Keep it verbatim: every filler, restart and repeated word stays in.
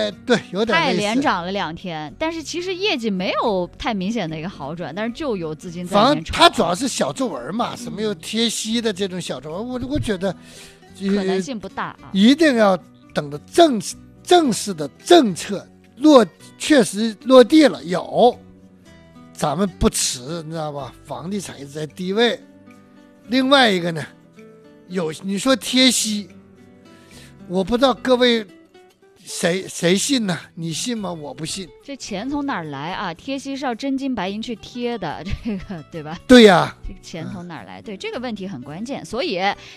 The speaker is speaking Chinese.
哎，对，有点太类似连涨了两天，但是其实业绩没有太明显的一个好转，但是就有资金在里反面炒。 正它主要是小皱纹嘛，什么有贴息的这种小皱纹，我我觉得可能性不大啊。 一定要等着正正式的政策落，确实落地了，有，咱们不迟，你知道吧？房地产一直在低位。另外一个呢，有你说贴息，我不知道各位谁谁信呢？你信吗？我不信。 这钱从哪儿来啊？贴息是要真金白银去贴的，这个对吧？ 对呀、 这个钱从哪儿来？对，这个问题很关键，所以